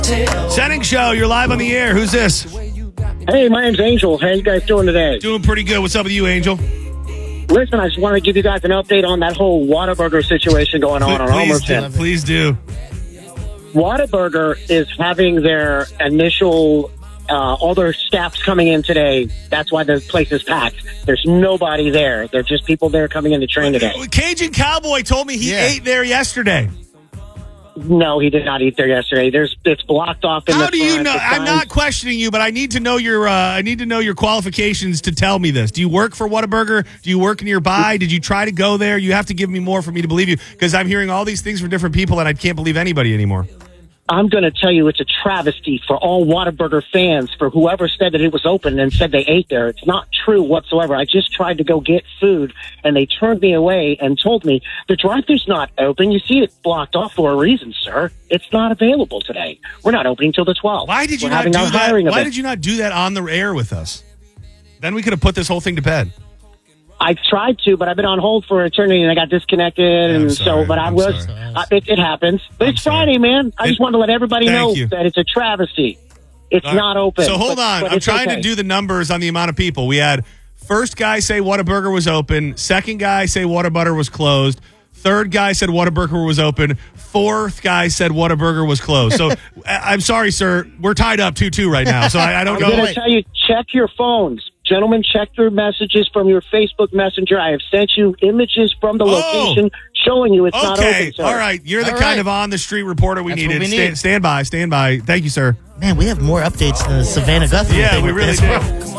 Setting Show, you're live on the air. Who's this? Hey, my name's Angel. How you guys doing today? Doing pretty good. What's up with you, Angel? Listen, I just wanted to give you guys an update on that whole Whataburger situation going on. Please do. Whataburger is having their initial, all their staffs coming in today. That's why the place is packed. There's nobody there. There's just people there coming in to train today. Cajun Cowboy told me he ate there yesterday. No, he did not eat there yesterday. It's blocked off in the front. How do you know? I'm not questioning you, but I need to know your qualifications to tell me this. Do you work for Whataburger? Do you work nearby? Did you try to go there? You have to give me more for me to believe you, because I'm hearing all these things from different people and I can't believe anybody anymore. I'm going to tell you it's a travesty for all Whataburger fans, for whoever said that it was open and said they ate there. It's not true whatsoever. I just tried to go get food, and they turned me away and told me, the drive-thru's not open. You see it's blocked off for a reason, sir. It's not available today. We're not opening till the 12th. Why did you not do that? Why did you not do that on the air with us? Then we could have put this whole thing to bed. I tried to, but I've been on hold for eternity, and I got disconnected, it happens. But it's Friday, man. I just wanted to let everybody know that it's a travesty. It's not open. So hold on. I'm trying to do the numbers on the amount of people. We had first guy say Whataburger was open. Second guy say Whataburger was closed. Third guy said Whataburger was open. Fourth guy said Whataburger was closed. So I'm sorry, sir. We're tied up 2-2 right now. So I don't know. I'm going to tell you, check your phones. Gentlemen, check your messages from your Facebook Messenger. I have sent you images from the location showing you it's not open, sir. All right. You're the kind of on-the-street reporter we needed. Stand by. Thank you, sir. Man, we have more updates than Savannah Guthrie. Yeah, we really do.